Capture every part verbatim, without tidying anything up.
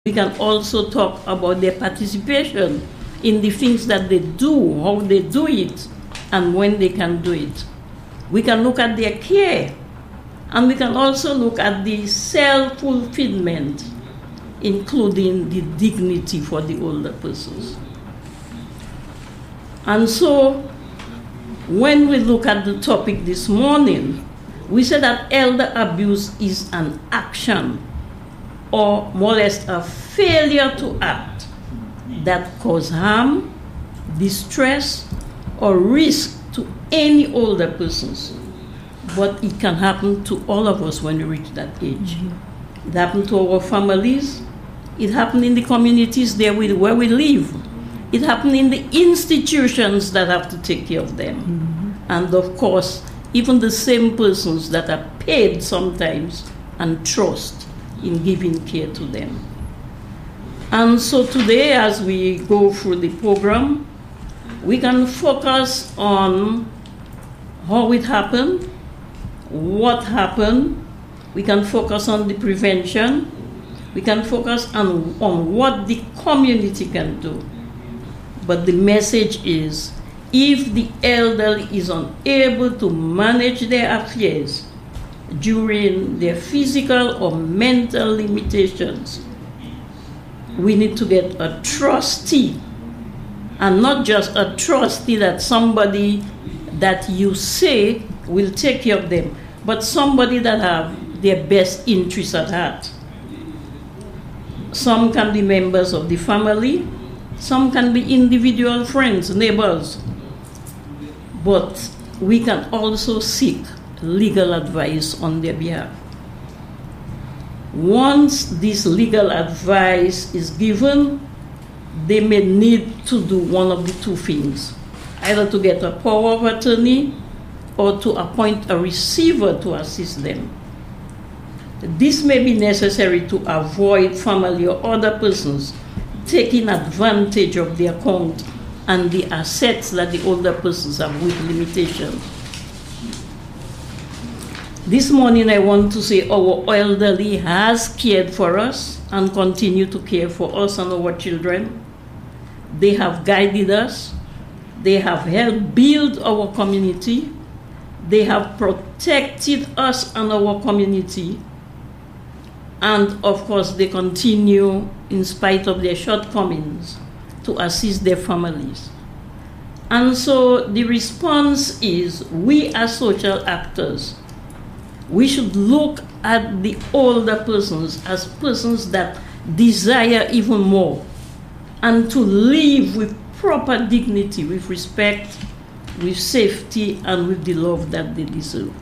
We can also talk about their participation in the things that they do, how they do it, and when they can do it. We can look at their care, and we can also look at the self-fulfillment, including the dignity for the older persons. And so, when we look at the topic this morning, we say that elder abuse is an action, or more or less a failure to act that cause harm, distress, or risk to any older persons. But it can happen to all of us when we reach that age. Mm-hmm. It happened to our families. It happened in the communities there where we live. It happened in the institutions that have to take care of them. Mm-hmm. And of course, even the same persons that are paid sometimes and trust in giving care to them. And so today, as we go through the program, we can focus on how it happened, what happened. We can focus on the prevention. We can focus on, on what the community can do. But the message is, if the elderly is unable to manage their affairs during their physical or mental limitations, we need to get a trustee, and not just a trustee that somebody that you say will take care of them, but somebody that have their best interests at heart. Some can be members of the family, some can be individual friends, neighbors, but we can also seek legal advice on their behalf. Once this legal advice is given, they may need to do one of the two things, either to get a power of attorney or to appoint a receiver to assist them. This may be necessary to avoid family or other persons taking advantage of the account and the assets that the older persons have with limitations. This morning I want to say our elderly has cared for us and continue to care for us and our children. They have guided us. They have helped build our community. They have protected us and our community. And of course, they continue, in spite of their shortcomings, to assist their families. And so the response is, we as social actors, we should look at the older persons as persons that desire even more, and to live with proper dignity, with respect, with safety, and with the love that they deserve.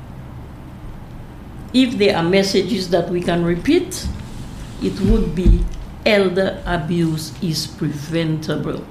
If there are messages that we can repeat, it would be elder abuse is preventable.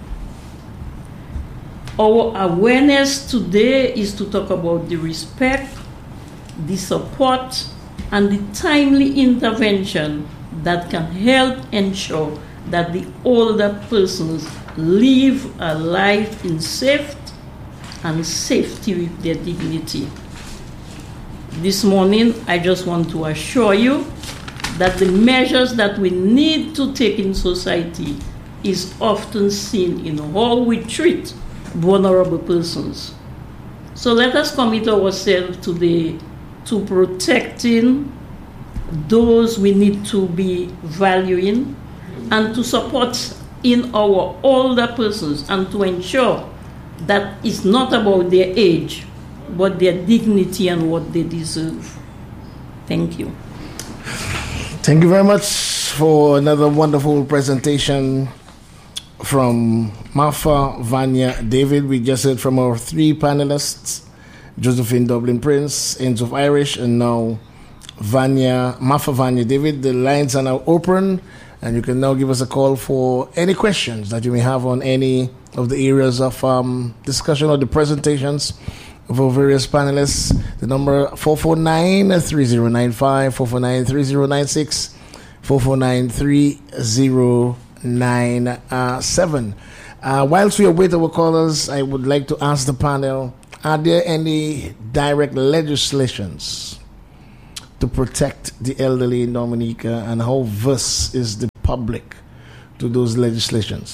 Our awareness today is to talk about the respect, the support, and the timely intervention that can help ensure that the older persons live a life in safety and safety with their dignity. This morning, I just want to assure you that the measures that we need to take in society is often seen in how we treat vulnerable persons. So let us commit ourselves today to protecting those we need to be valuing, and to support in our older persons, and to ensure that it's not about their age, but their dignity and what they deserve. Thank you. Thank you very much for another wonderful presentation from Martha Vanya David. We just heard from our three panelists, Josephine Dublin Prince, Enzo Irish, and now Vanya, Martha Vanya David. The lines are now open, and you can now give us a call for any questions that you may have on any of the areas of um, discussion or the presentations of our various panelists. The number four four nine, three zero nine five, four four nine, three zero nine six, four four nine, three zero nine seven. Uh, whilst we await our callers, I would like to ask the panel, are there any direct legislations to protect the elderly in Dominica, and how versed is the public to those legislations?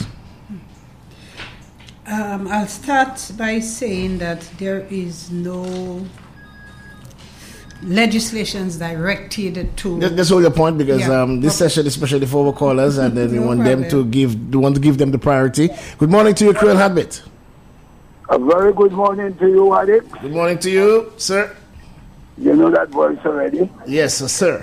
Um, I'll start by saying that there is no legislations directed to. Just, just hold your point, because Yeah. um, this Okay. session is especially for our callers, and then we No want them to problem. give, we want to give them the priority. Good morning to you, Creole Habit. A very good morning to you, Adik. Good morning to you, sir. You know that voice already. Yes, sir.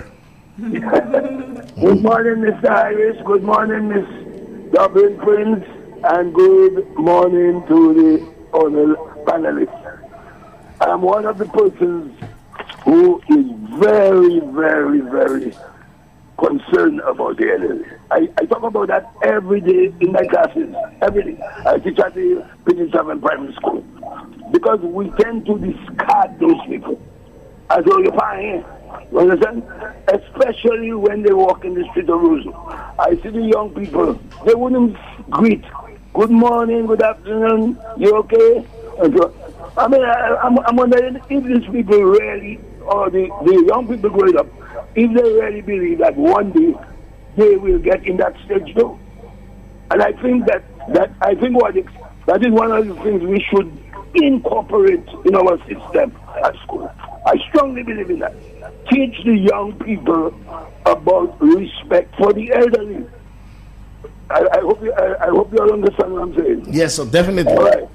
Good morning, Mister Irish. Good morning, Miss Dublin Prince. And good morning to the other panelists. I'm one of the persons who is very, very, very concerned about the elderly. I, I talk about that every day in my classes. Every day. I teach at the P seven Primary School. Because we tend to discard those people. As though you're fine. You understand? Especially when they walk in the street of Roseau. I see the young people, they wouldn't greet. Good morning, good afternoon, you okay? And so, I mean, I, I'm, I'm wondering if these people really, or the, the young people growing up, if they really believe that one day they will get in that stage too. And I think that, that I think what it, that is one of the things we should incorporate in our system at school. I strongly believe in that. Teach the young people about respect for the elderly. I, I hope you, I, I hope you all understand what I'm saying. Yes, so definitely. All right.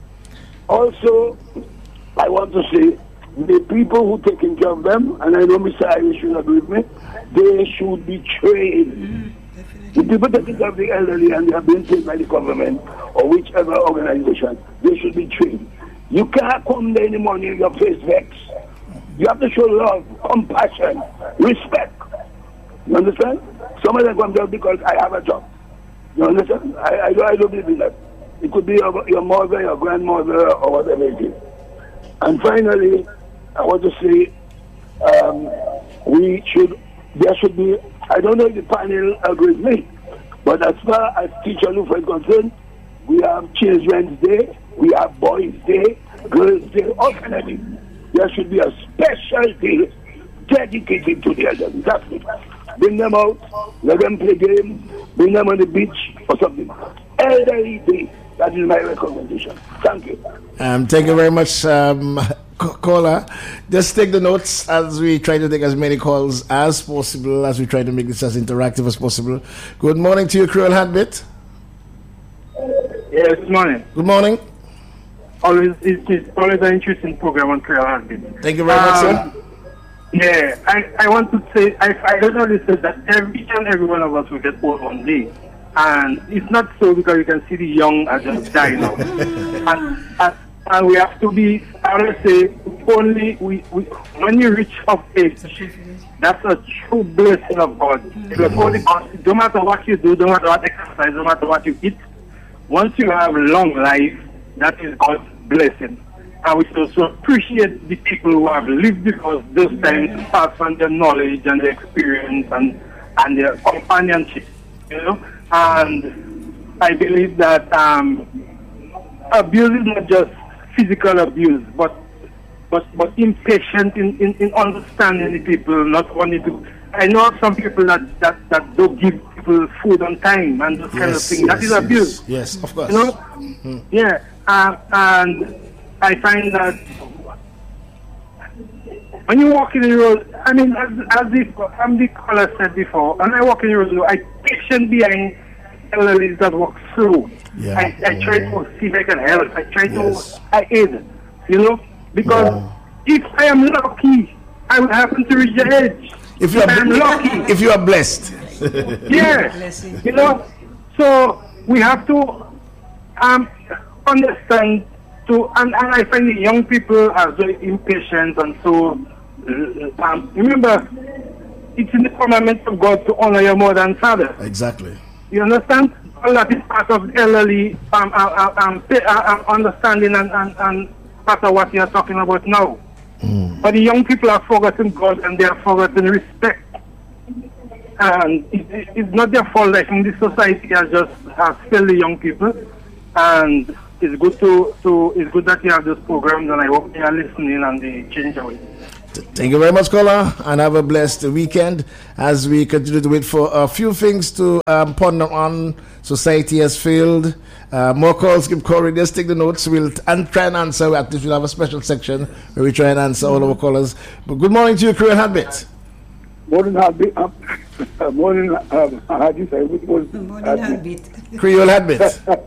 Also, I want to say the people who taking care of them, and I know Mister Irish should agree with me, they should be trained. The people taking care of the elderly and they are being paid by the government or whichever organization, they should be trained. You can't come there in the morning with your face vexed. You have to show love, compassion, respect. You understand? Some of them come there because I have a job. You understand? I, I, don't, I don't believe in that. It could be your, your mother, your grandmother, or whatever it is. And finally, I want to say um, we should, there should be, I don't know if the panel agrees with me, but as far as Teacher Lufa is concerned, we have Children's Day, we have Boys' Day, Girls' Day, all kind of things. There should be a special day dedicated to the elderly. That's it. Bring them out, let them play games, bring them on the beach or something. Elderly Day. That is my recommendation. Thank you. Um, thank you very much, um, caller. Just take the notes as we try to take as many calls as possible, as we try to make this as interactive as possible. Good morning to you, Creole Habit. Yes, good morning. Good morning. Always, it's, it's always an interesting program on Creole Habit. Thank you very much, sir. Yeah, I, I want to say, I, I don't always say that every each and every one of us will get old one day. And it's not so because you can see the young are just dying now. and, and, and we have to be, I always say, only we, we, when you reach of age, that's a true blessing of God. Because only God, no matter what you do, no matter what exercise, no matter what you eat, once you have long life, that is God's blessing. And we should also appreciate the people who have lived because those times pass on their knowledge and their experience and, and their companionship, you know. And I believe that um, abuse is not just physical abuse, but but but impatient in, in, in understanding the people, not wanting to. I know some people that, that, that don't give people food on time and those kind of Yes, things. That yes, is abuse. Yes, yes, of course. You know? Mm-hmm. Yeah. Uh, and I find that when you walk in the road, I mean, as, as the, as the caller said before, when I walk in the road, I patient behind elderly that walk slow. Yeah. I, I try to see if I can help. I try Yes. to, I aid, you know, because Yeah. if I am lucky, I will happen to reach the edge. If you are, I am lucky. if you are blessed. Yeah, Blessing. you know, so we have to um, understand to, and, and I find the young people are very impatient and so, uh, um, remember, it's in the commandments of God to honor your mother and father. Exactly. You understand? All that is part of elderly um, uh, um, uh, uh, understanding and, and, and part of what you are talking about now. Mm. But the young people have forgotten God and they have forgotten respect. And it, it, it's not their fault. I think this society has just has failed the young people. And it's good to, to it's good that you have those programs, and I hope they are listening and they change away. Thank you very much, caller, and have a blessed weekend as we continue to wait for a few things to um, ponder on. Society has failed. Uh, more calls, keep calling. Just take the notes. We'll t- and try and answer. At least we'll have a special section where we try and answer all our callers. But good morning to you, Creole Heartbeat. Morning, Heartbeat. Um, morning, um, Haji. Morning, Heartbeat. Creole Heartbeat.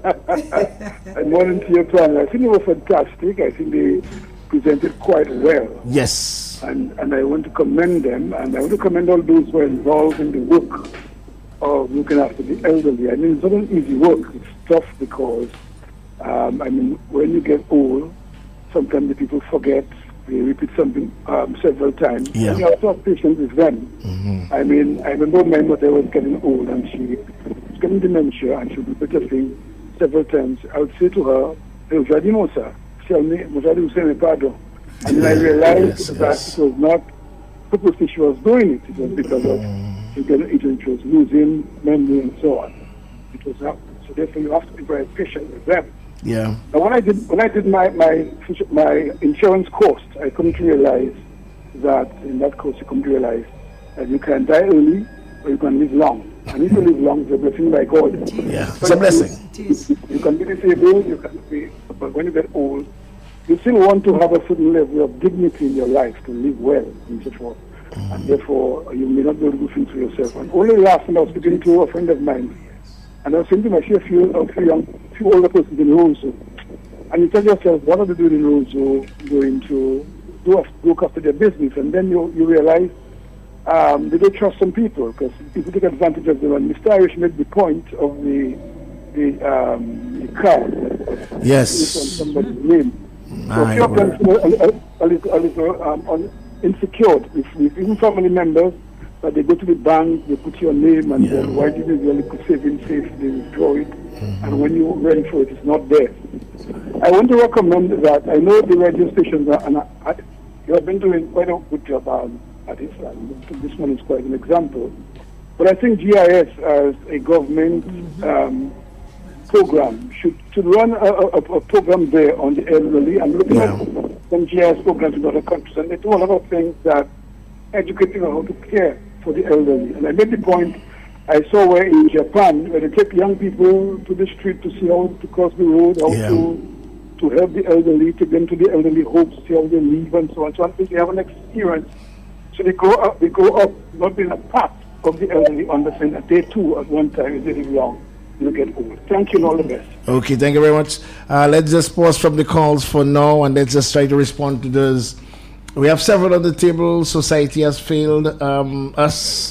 And morning to your panel. I think it was fantastic. I think they presented quite well. Yes. And and I want to commend them, and I want to commend all those who are involved in the work of looking after the elderly. I mean, it's not an easy work. It's tough because, um, I mean, when you get old, sometimes the people forget. They repeat something um, several times. Yeah. And you have to have patience with them. Mm-hmm. I mean, I remember my mother was getting old, and she was getting dementia, and she would repeat a thing several times. I would say to her, "Hey, Jadi Mosa, tell me, Mojadi Hussein Pado." And then I realized yes, that yes. it was not purposely she was doing it. It was because of it, it was losing memory and so on. It was not. So therefore, you have to be very patient with them. Yeah. Now, when I did when I did my my my insurance course, I couldn't realize that in that course you couldn't realize that you can die early or you can live long. And if you live long, it's a blessing by God. Yeah, it's a blessing. It is. You can be disabled, you can be, but when you get old, you still want to have a certain level of dignity in your life to live well and so forth. Mm. And therefore, you may not be able to do things for yourself. And only last night I was speaking to a friend of mine, and I was saying to him, I see a few, a few, young, few older persons in Roseau. And you tell yourself, what are they doing in Roseau? Going to do, look after their business. And then you, you realize um, they don't trust some people because people take advantage of them. And Mister Irish made the point of the the, um, the car. Yes. Somebody's name. So I few of them feel a, a, a little, a little um, un, insecure with, with even family members, that they go to the bank, they put your name, and Yeah. then why did you really put saving safe, they withdraw it, Mm-hmm. and when you're ready for it, it's not there. I want to recommend that. I know the radio stations, are, and I, I, you have been doing quite a good job um, at this, and this one is quite an example. But I think G I S as a government um, program should should run a, a, a program there on the elderly and look Yeah. at some G I S programs in other countries, and they do a lot of things that educate people how to care for the elderly. And I made the point I saw where in Japan, where they take young people to the street to see how to cross the road, how Yeah. to to help the elderly, take them to the elderly homes, see how they live, and so on. So I think they have an experience. So they grow up, they grow up not being a part of the elderly, understand that they too at one time, if they live long, will get old. Thank you and all the best. Okay, thank you very much. Uh, let's just pause from the calls for now and let's just try to respond to those. We have several on the table. Society has failed um, us.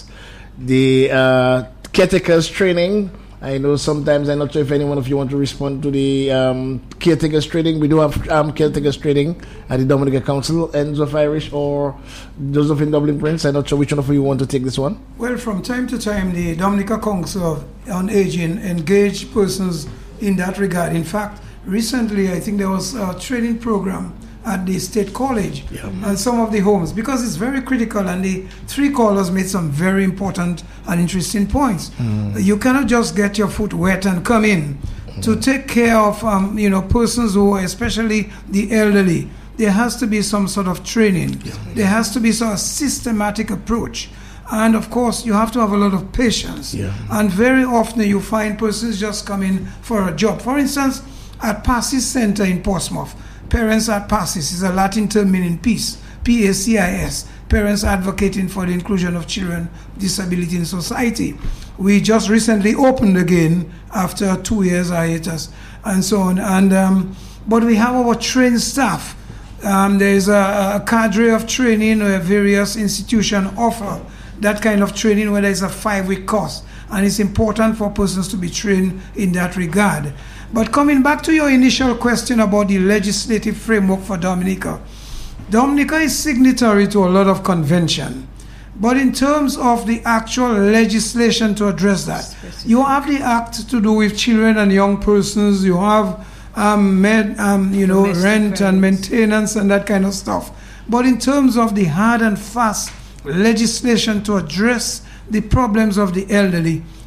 The uh, caretakers training. I know sometimes, I'm not sure if anyone of you want to respond to the um, caretakers training. We do have um, caretakers training at the Dominica Council, Ends of Irish or Joseph in Dublin Prince. I'm not sure which one of you want to take this one. Well, from time to time, the Dominica Council on Aging engage persons in that regard. In fact, recently, I think there was a training program at the State College Yeah. and some of the homes, because it's very critical, and the three callers made some very important and interesting points. Mm. You cannot just get your foot wet and come in. Mm. To take care of um, you know, persons who, especially the elderly, there has to be some sort of training. Yeah. There has to be some sort of systematic approach. And of course, you have to have a lot of patience. Yeah. And very often you find persons just coming for a job. For instance, at Passis Center in Portsmouth, Parents at Passis is a Latin term meaning peace, P A C I S, parents advocating for the inclusion of children with disability in society. We just recently opened again after two years hiatus and so on. And um, but we have our trained staff. Um, there is a, a cadre of training where various institutions offer that kind of training, where there is a five-week course. And it's important for persons to be trained in that regard. But coming back to your initial question about the legislative framework for Dominica, Dominica is signatory to a lot of convention. But in terms of the actual legislation to address that, you have the act to do with children and young persons, you have um, med, um, you know, Domestic rent and violence. maintenance and that kind of stuff. But in terms of the hard and fast legislation to address the problems of the elderly,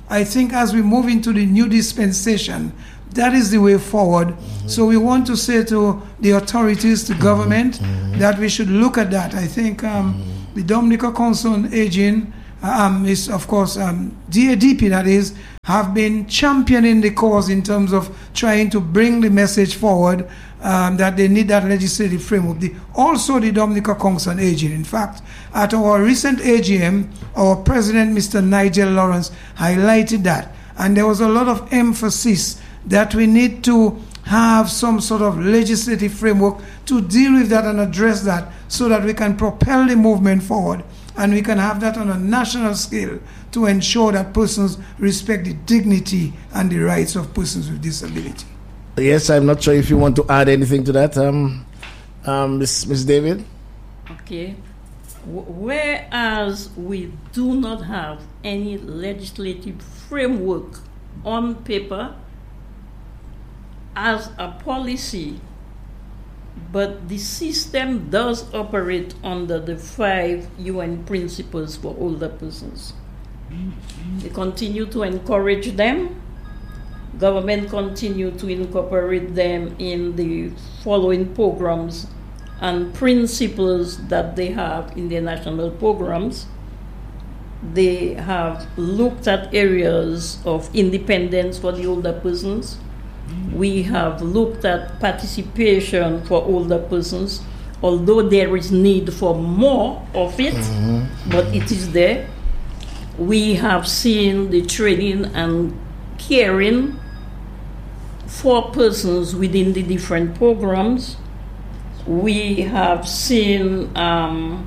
I think as we move into the new dispensation, that is the way forward. Mm-hmm. So we want to say to the authorities, the government, mm-hmm. that we should look at that. I think um, mm-hmm. the Dominica Council on Aging um, is, of course, um, D A D P, that is, have been championing the cause in terms of trying to bring the message forward um, that they need that legislative framework. The, also the Dominica Council on Aging. In fact, at our recent A G M, our president, Mister Nigel Lawrence, highlighted that. And there was a lot of emphasis that we need to have some sort of legislative framework to deal with that and address that so that we can propel the movement forward and we can have that on a national scale to ensure that persons respect the dignity and the rights of persons with disability. Yes, I'm not sure if you want to add anything to that, um, um, Miz Miz David. Okay. Whereas we do not have any legislative framework on paper as a policy, but the system does operate under the five U N principles for older persons. They continue to encourage them. Government continue to incorporate them in the following programs and principles that they have in their national programs. They have looked at areas of independence for the older persons. We have looked at participation for older persons, although there is need for more of it, mm-hmm. but it is there. We have seen the training and caring for persons within the different programs. We have seen, um,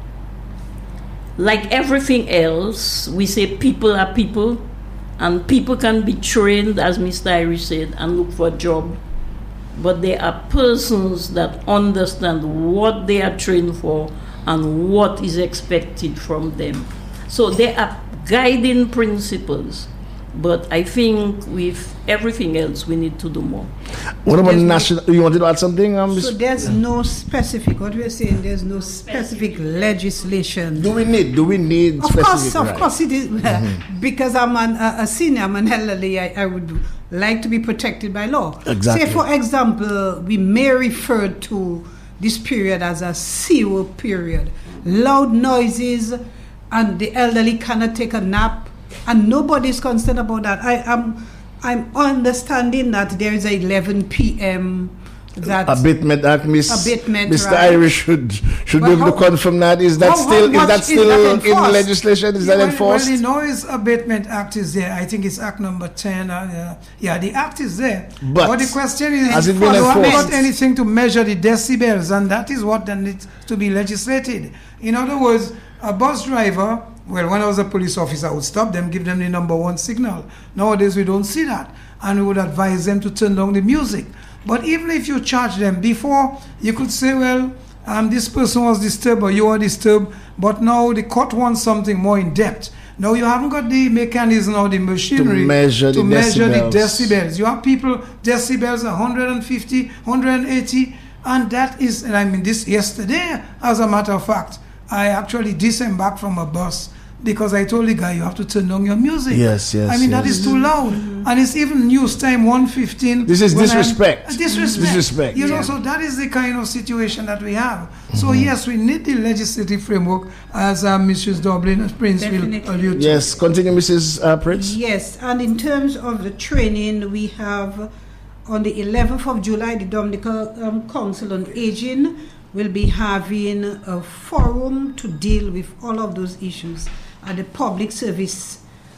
like everything else, we say people are people, and people can be trained, as Mister Irish said, and look for a job. But there are persons that understand what they are trained for and what is expected from them. So there are guiding principles. But I think with everything else, we need to do more. What about national? You wanted to add something? Um, so there's no specific, what we're saying, there's no specific legislation. Do we need, do we need of specific? Course, of right? course it is. Mm-hmm. Because I'm an, a, a senior, I'm an elderly, I, I would like to be protected by law. Exactly. Say, for example, we may refer to this period as a zero period. Loud noises, and the elderly cannot take a nap. And nobody's concerned about that. I am, I'm understanding that there is a eleven p.m. that abatement act, Miss abatement, Mister right. Irish should should But be able how- to confirm that. Is that how- still how is that much still is that in enforced? legislation? Is that Well, enforced? Well, the Noise Abatement Act is there. I think it's Act number ten. Uh, uh, yeah, the Act is there. But the question is, has it been do I enforced? got anything to measure the decibels? And that is what then needs to be legislated. In other words, a bus driver, well, when I was a police officer, I would stop them, give them the number one signal. Nowadays, we don't see that. And we would advise them to turn down the music. But even if you charge them, before you could say, well, um, this person was disturbed or you were disturbed, but now the court wants something more in depth. Now you haven't got the mechanism or the machinery to measure, to the, measure decibels. the decibels. You have people, decibels one hundred fifty, one hundred eighty, and that is, and I mean this yesterday, as a matter of fact, I actually disembarked from a bus because I told the guy, you have to turn down your music. Yes, yes. I mean, yes. that is too loud. Mm-hmm. And it's even news time one fifteen. This is disrespect. I'm, disrespect. Disrespect. You know, Yeah. so that is the kind of situation that we have. Mm-hmm. So, yes, we need the legislative framework, as uh, Missus Dublin and Prince Definitely. will allude to. Yes, continue, Missus Uh, Prince. Yes, and in terms of the training, we have on the eleventh of July, the Dominica um, Council on Aging will be having a forum to deal with all of those issues at the Public Service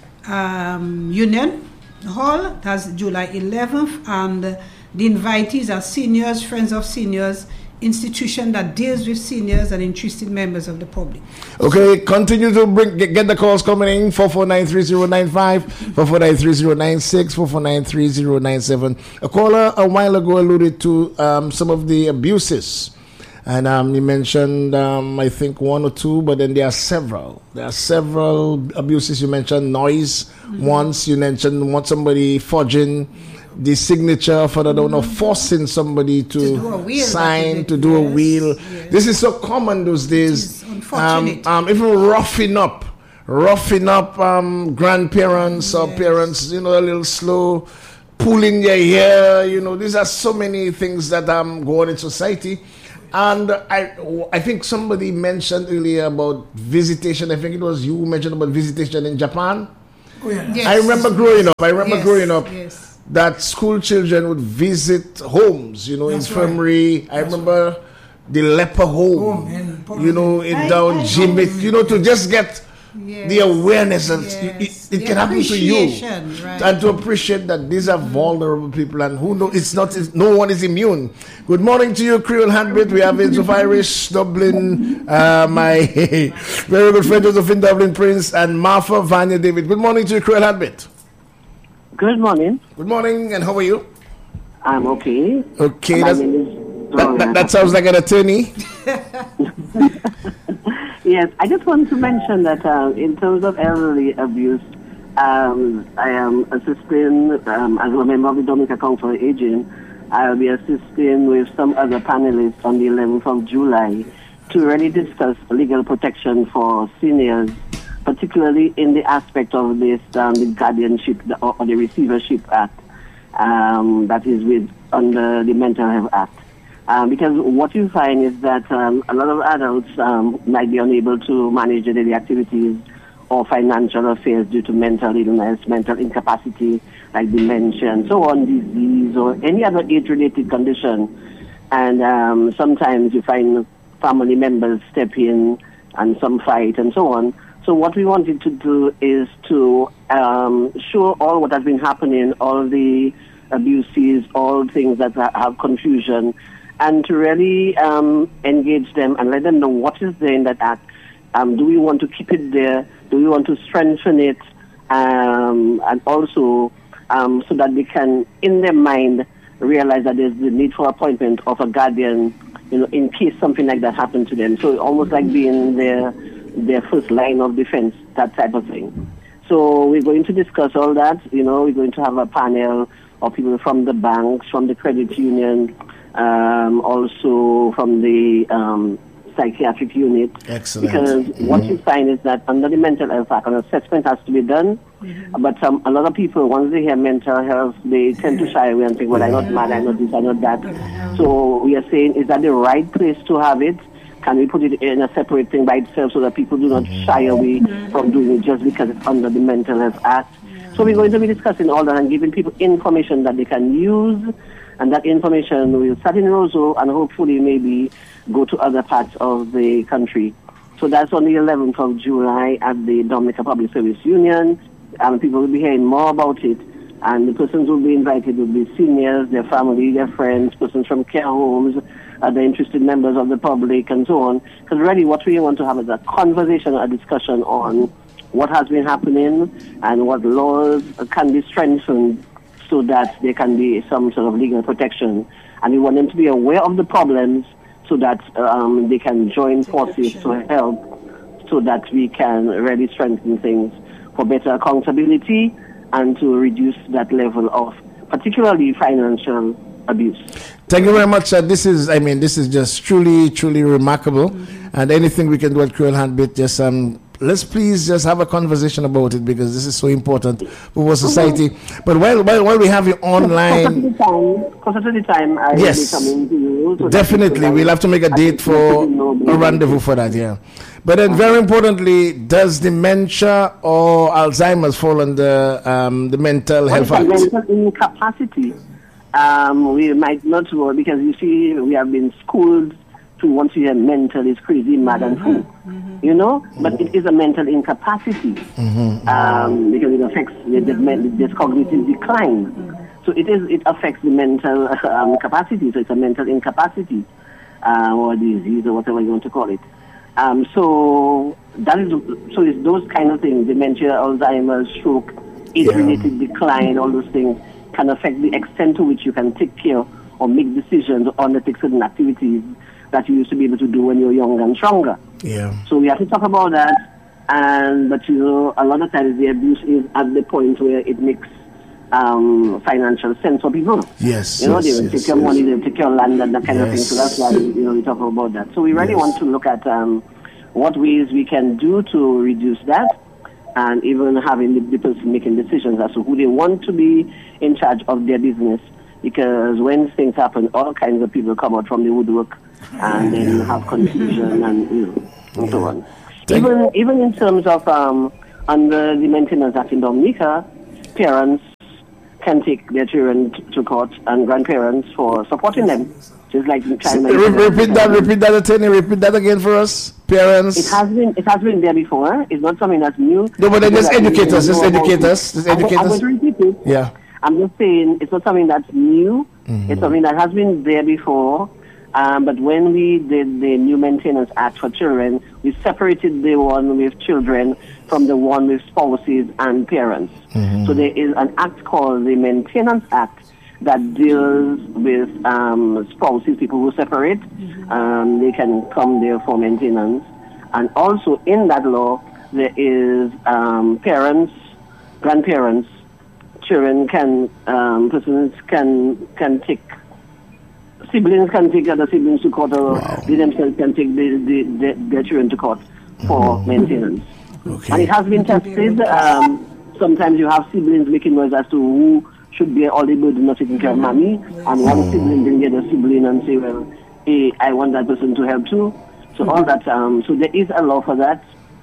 um, Union Hall. That's July eleventh, and the invitees are seniors, friends of seniors, institution that deals with seniors and interested members of the public. Okay, continue to bring get, get the calls coming in. four four nine three zero nine five, four four nine three zero nine six, four four nine three zero nine seven. A caller a while ago alluded to um, some of the abuses. And um, you mentioned, um, I think, one or two, but then there are several. There are several abuses. You mentioned noise mm-hmm. once. You mentioned one, somebody forging the signature for the donor, mm-hmm. forcing somebody to, To do a will, sign, that to is- do a yes, will. yes. This is so common those days. It is unfortunate. Um, um, even roughing up. roughing up um, grandparents or Yes. parents, you know, a little slow, pulling their hair. You know, these are so many things that um, go on in society. And I, I think somebody mentioned earlier about visitation. I think it was you who mentioned about visitation in Japan. Oh, yeah. Yes. I remember growing up. I remember Yes, growing up yes. that school children would visit homes. You know, That's infirmary. I remember the leper home. Home in you know, in I- down I Jimmy. You know, to just get Yes. the awareness that Yes. it, it, The it can happen to you, appreciation, right. and to appreciate that these are vulnerable people, and who know it's not. It's, no one is immune. Good morning to you, Creole Handbit. We have Angel of Irish, Dublin, uh, my very good friend Josephine Dublin Prince, and Martha Vanya David. Good morning to you, Creole Handbit. Good morning. Good morning, and how are you? I'm okay. Okay, My that's, name is that, that, that sounds like an attorney. Yes, I just want to mention that uh, in terms of elderly abuse, um, I am assisting um, as a member of the Dominica Council of Aging. I will be assisting with some other panelists on the eleventh of July to really discuss legal protection for seniors, particularly in the aspect of this um, the guardianship or, or the receivership act um, that is with under the Mental Health Act. Um, because what you find is that um, a lot of adults um, might be unable to manage their daily activities or financial affairs due to mental illness, mental incapacity, like dementia and so on, disease or any other age-related condition. And um, sometimes you find family members step in and some fight and so on. So what we wanted to do is to um, show all what has been happening, all the abuses, all things that have confusion, and to really um, engage them and let them know what is there in that act. Um, do we want to keep it there? Do we want to strengthen it? Um, and also um, so that they can, in their mind, realize that there's the need for appointment of a guardian, you know, in case something like that happened to them. So almost like being their, their first line of defense, that type of thing. So we're going to discuss all that. You know, we're going to have a panel of people from the banks, from the credit union, Um, also from the um, psychiatric unit. Excellent. Because Mm-hmm. what you find is that under the Mental Health Act, an assessment has to be done. Mm-hmm. But um, a lot of people, once they hear mental health, they tend to shy away and think, well, I'm not mad, I'm not this, I'm not that. So we are saying, is that the right place to have it? Can we put it in a separate thing by itself so that people do not shy away from doing it just because it's under the Mental Health Act? So we're going to be discussing all that and giving people information that they can use. And that information will start in Roseau and hopefully maybe go to other parts of the country. So that's on the eleventh of July at the Dominica Public Service Union. And people will be hearing more about it. And the persons who will be invited will be seniors, their family, their friends, persons from care homes, other interested members of the public, and so on. Because really what we want to have is a conversation, a discussion on what has been happening and what laws can be strengthened so that there can be some sort of legal protection. And we want them to be aware of the problems so that um, they can join forces to help so that we can really strengthen things for better accountability and to reduce that level of particularly financial abuse. Thank you very much. Uh, this is, I mean, this is just truly, truly remarkable. Mm-hmm. And anything we can do at Creole Handbit, just um, let's please just have a conversation about it because this is so important for our society. Mm-hmm. But while, while while we have you online, closer to the time, I yes, will be coming to you. So definitely, we'll have to make a date for a rendezvous for that. Yeah, but then very importantly, does dementia or Alzheimer's fall under um, the Mental Health Act? Mental incapacity. Um, we might not know because you see, we have been schooled to once you hear mental is crazy, mad, and fool. Mm-hmm. You know, mm-hmm. but it is a mental incapacity mm-hmm. um, because it affects the, the, the cognitive decline. Mm-hmm. So it is it affects the mental um, capacity. So it's a mental incapacity uh, or disease or whatever you want to call it. Um, so that is so it's those kind of things: dementia, Alzheimer's, stroke, age-related yeah. decline, all those things can affect the extent to which you can take care or make decisions or undertake certain activities that you used to be able to do when you were younger and stronger. Yeah. So we have to talk about that. And but you know, a lot of times the abuse is at the point where it makes um, financial sense for people. Yes. You know, yes, they will yes, take your yes. money, they will take your land and that kind yes. of thing. So that's why you know we talk about that. So we really yes. want to look at um, what ways we can do to reduce that. and even having the, the person making decisions as to who they want to be in charge of their business. Because when things happen, all kinds of people come out from the woodwork and then have confusion and, you know, and so on. Even, even in terms of um, under the Maintenance Act in Dominica, parents can take their children t- to court and grandparents for supporting them. Just like the child Re- repeat that, repeat that, attorney, repeat that again for us. Parents. It has been, it has been there before. It's not something that's new. No, but then just educate us, just educate us, just educate I'm us. going to repeat it. Yeah. I'm just saying it's not something that's new. Mm-hmm. It's something that has been there before. Um, but when we did the new Maintenance Act for children, we separated the one with children from the one with spouses and parents. Mm-hmm. So there is an act called the Maintenance Act that deals with um, spouses, people who separate. Mm-hmm. Um, they can come there for maintenance. And also in that law, there is um, parents, grandparents, children can, um, persons can can take, siblings can take other siblings to court, or wow. they themselves can take the, the, the, their children to court for mm-hmm. maintenance. Okay. And it has been tested. Um, sometimes you have siblings making noise as to who should bear all the burden of taking care of mommy, and one mm. sibling can get a sibling and say, well, hey, I want that person to help too. So mm-hmm. all that, um, so there is a law for that.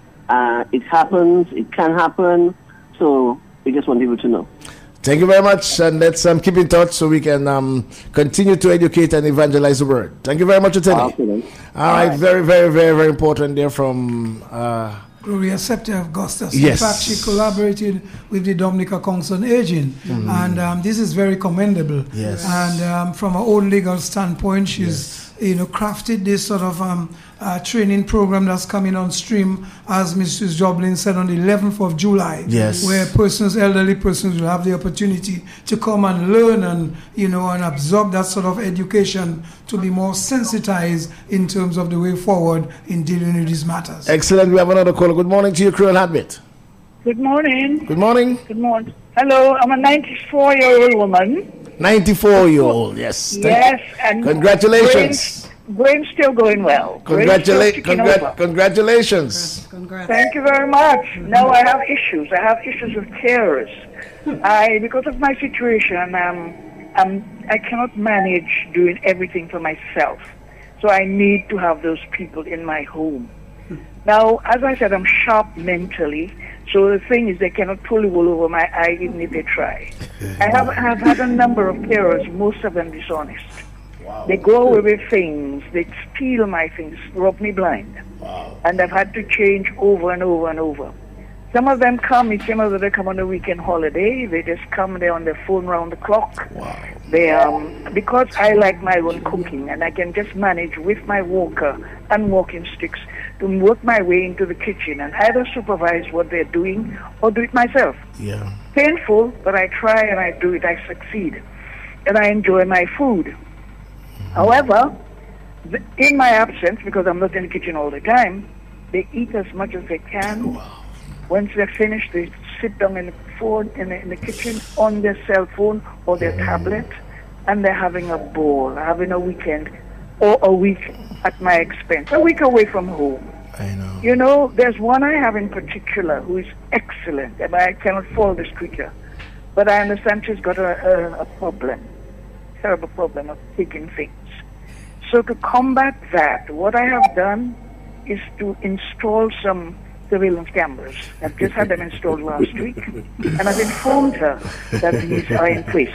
Uh, it happens, it can happen, so we just want people to know. Thank you very much, and let's um, keep in touch so we can um, continue to educate and evangelize the word. Thank you very much, Attorney. Okay, all, all right, right, very, very, very, very important there from... Uh, Gloria Septa Augustus. Yes. In fact, she collaborated with the Dominica Council on Aging, mm-hmm. and um, this is very commendable. Yes. And um, from her own legal standpoint, she's yes. you know crafted this sort of um, uh, training program that's coming on stream, as Missus Joblin said, on the eleventh of July. Yes. Where persons, elderly persons, will have the opportunity to come and learn and you know and absorb that sort of education to be more sensitized in terms of the way forward in dealing with these matters. Excellent. We have another caller. Good morning to you, Creole Heartbeat. Good morning. Good morning. Good morning. Hello, I'm a ninety-four-year-old woman. ninety-four-year-old, yes. Yes, and congratulations. Brain's, brain's still going well. Congratula- congr- congratulations. Congrats. Thank you very much. Now I have issues. I have issues with carers. I, because of my situation, um, um, I cannot manage doing everything for myself. So I need to have those people in my home. Now, as I said, I'm sharp mentally. So the thing is, they cannot pull the wool over my eye even if they try. I have, I have had a number of carers, most of them dishonest. Wow. They go away with things, they steal my things, rub me blind. Wow. And I've had to change over and over and over. Some of them come, some of them they come on a weekend holiday, they just come there on their phone round the clock. Wow. They um because I like my own cooking and I can just manage with my walker and walking sticks to work my way into the kitchen and either supervise what they're doing or do it myself. Yeah. Painful, but I try and I do it, I succeed. And I enjoy my food. Mm-hmm. However, the, in my absence, because I'm not in the kitchen all the time, they eat as much as they can. Wow. Once they're finished, they sit down in the phone in the, in the kitchen on their cell phone or their mm-hmm. tablet, and they're having a ball, having a weekend or a week at my expense, a week away from home. I know. You know, there's one I have in particular who is excellent, and I cannot fault this creature, but I understand she's got a, a, a problem, terrible problem of taking things. So to combat that, what I have done is to install some surveillance cameras. I've just had them installed last week, and I've informed her that these are in place.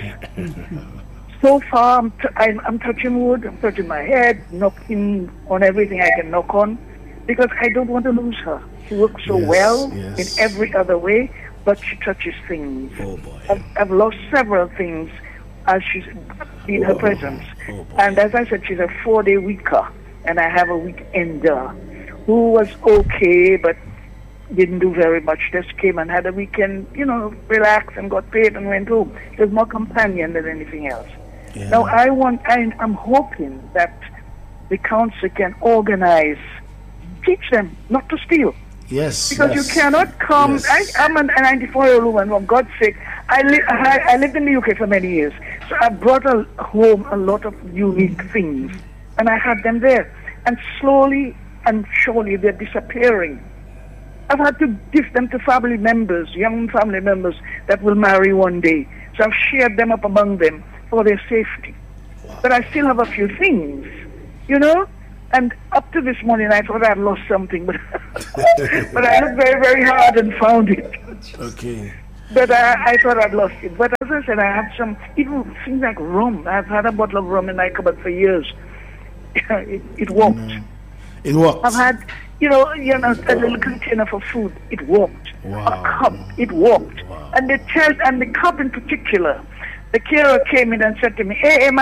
So far, I'm, t- I'm, I'm touching wood, I'm touching my head, knocking on everything I can knock on, because I don't want to lose her. She works so yes, well yes. in every other way, but she touches things. Oh boy. I've, I've lost several things as she's in her presence. Oh and as I said, she's a four-day weeker, and I have a weekender who was okay, but didn't do very much. Just came and had a weekend, you know, relaxed and got paid and went home. She was more companion than anything else. Yeah. Now, I want, I, I'm hoping that the council can organize, teach them not to steal. Yes. Because yes. you cannot come. Yes. I, I'm a ninety-four-year-old woman, for God's sake. I, li- I, I lived in the U K for many years. So I brought a, home a lot of unique things. And I had them there. And slowly and surely they're disappearing. I've had to give them to family members, young family members that will marry one day. So I've shared them up among them for their safety. But I still have a few things, you know? And up to this morning, I thought I'd lost something, but but I looked very, very hard and found it. Okay. But I, I thought I'd lost it. But as I said, I have some, even things like rum. I've had a bottle of rum in my cupboard for years. it, it worked. No. It worked. I've had, you know, you know, a little container for food. It worked. Wow. A cup. It worked. Wow. And the child, and the cup in particular, the carer came in and said to me, "Hey, Emma,